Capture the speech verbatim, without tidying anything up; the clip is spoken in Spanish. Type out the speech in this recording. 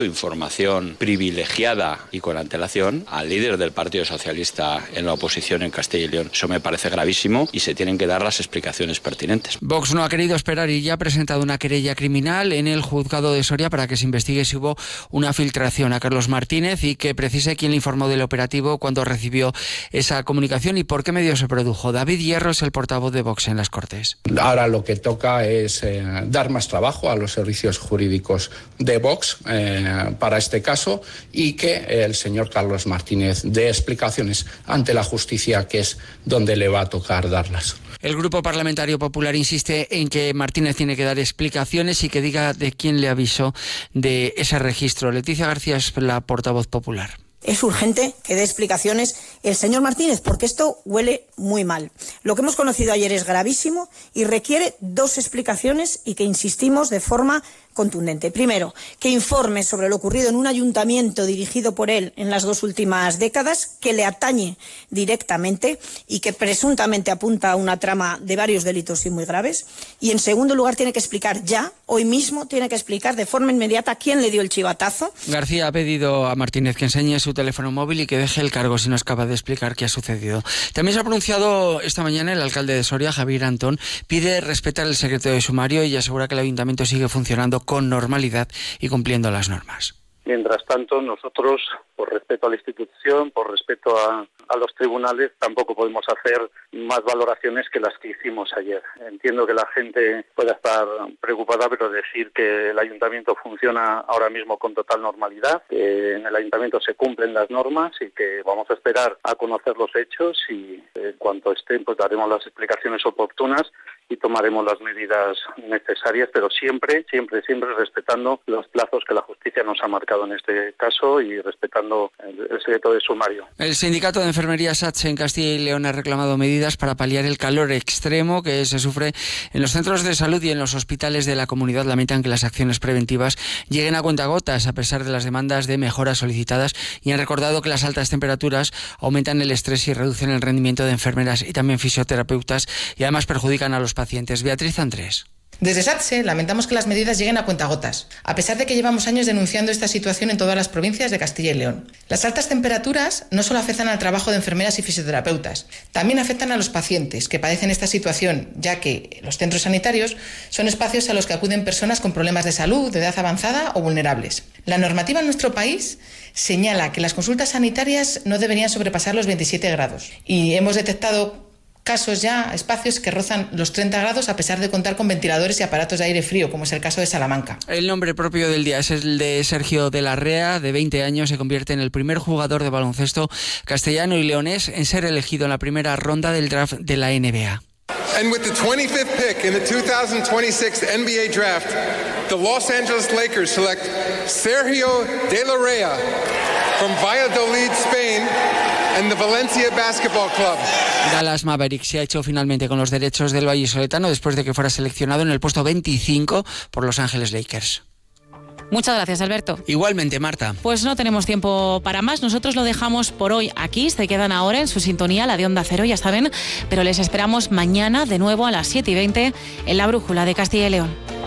información privilegiada y con antelación al líder del Partido Socialista en la oposición en Castilla y León. Eso me parece gravísimo y se tienen que dar las explicaciones pertinentes. Vox no ha querido esperar y ya ha presentado una querella criminal en el juzgado de Soria para que se investigue si hubo una filtración a Carlos Martínez y que precise quién le informó del operativo, cuándo recibió esa comunicación y por qué medio se produjo. David Hierro es el portavoz de Vox en las Cortes. Ahora lo que toca es eh, dar más trabajo a los servicios jurídicos de Vox eh, para este caso y que el señor Carlos Martínez dé explicaciones ante la justicia, que es donde le va a tocar darlas. El Grupo Parlamentario Popular insiste en que Martínez tiene que dar explicaciones y que diga de quién le avisó de ese registro. Leticia García es la portavoz popular. Es urgente que dé explicaciones el señor Martínez, porque esto huele muy mal. Lo que hemos conocido ayer es gravísimo y requiere dos explicaciones y que insistimos de forma contundente. Primero, que informe sobre lo ocurrido en un ayuntamiento dirigido por él en las dos últimas décadas, que le atañe directamente y que presuntamente apunta a una trama de varios delitos y muy graves. Y en segundo lugar, tiene que explicar ya, hoy mismo, tiene que explicar de forma inmediata quién le dio el chivatazo. García ha pedido a Martínez que enseñe su teléfono móvil y que deje el cargo si no es capaz de explicar qué ha sucedido. También se ha pronunciado esta mañana el alcalde de Soria, Javier Antón, pide respetar el secreto de sumario y asegura que el ayuntamiento sigue funcionando con normalidad y cumpliendo las normas. Mientras tanto, nosotros, por respeto a la institución, por respeto a, a los tribunales, tampoco podemos hacer más valoraciones que las que hicimos ayer. Entiendo que la gente pueda estar preocupada, pero decir que el ayuntamiento funciona ahora mismo con total normalidad, que en el ayuntamiento se cumplen las normas y que vamos a esperar a conocer los hechos y en cuanto estén, pues daremos las explicaciones oportunas y tomaremos las medidas necesarias, pero siempre, siempre, siempre respetando los plazos que la justicia nos ha marcado en este caso y respetando el, el secreto de sumario. El sindicato de enfermería SATSE en Castilla y León ha reclamado medidas para paliar el calor extremo que se sufre en los centros de salud y en los hospitales de la comunidad. Lamentan que las acciones preventivas lleguen a cuentagotas a pesar de las demandas de mejoras solicitadas y han recordado que las altas temperaturas aumentan el estrés y reducen el rendimiento de enfermeras y también fisioterapeutas y además perjudican a los pacientes. Beatriz Andrés. Desde SATSE lamentamos que las medidas lleguen a cuentagotas, a pesar de que llevamos años denunciando esta situación en todas las provincias de Castilla y León. Las altas temperaturas no solo afectan al trabajo de enfermeras y fisioterapeutas, también afectan a los pacientes que padecen esta situación, ya que los centros sanitarios son espacios a los que acuden personas con problemas de salud, de edad avanzada o vulnerables. La normativa en nuestro país señala que las consultas sanitarias no deberían sobrepasar los veintisiete grados y hemos detectado casos ya, espacios que rozan los treinta grados a pesar de contar con ventiladores y aparatos de aire frío, como es el caso de Salamanca. El nombre propio del día es el de Sergio de la Rea, de veinte años, se convierte en el primer jugador de baloncesto castellano y leonés en ser elegido en la primera ronda del draft de la N B A. And with the twenty-fifth pick in the two thousand twenty-six N B A draft, the Los Angeles Lakers select Sergio de la Rea from Valladolid, Spain, and the Valencia Basketball Club. Dallas Mavericks se ha hecho finalmente con los derechos del vallisoletano después de que fuera seleccionado en el puesto veinticinco por Los Ángeles Lakers. Muchas gracias, Alberto. Igualmente, Marta. Pues no tenemos tiempo para más. Nosotros lo dejamos por hoy aquí. Se quedan ahora en su sintonía, la de Onda Cero, ya saben. Pero les esperamos mañana de nuevo a las siete y veinte en La Brújula de Castilla y León.